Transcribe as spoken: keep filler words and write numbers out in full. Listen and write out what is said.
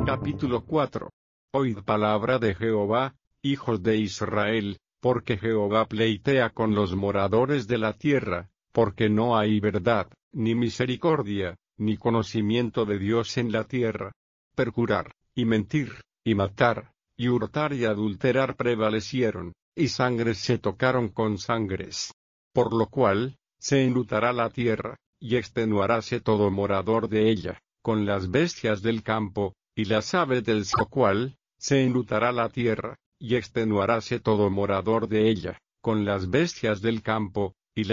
Capítulo cuatro. Oíd palabra de Jehová, hijos de Israel, porque Jehová pleitea con los moradores de la tierra, porque no hay verdad, ni misericordia, ni conocimiento de Dios en la tierra. Perjurar, y mentir, y matar, y hurtar y adulterar prevalecieron, y sangres se tocaron con sangres. Por lo cual, se enlutará la tierra, y extenuaráse todo morador de ella, con las bestias del campo, y las aves del cual, se enlutará la tierra, y extenuaráse todo morador de ella, con las bestias del campo,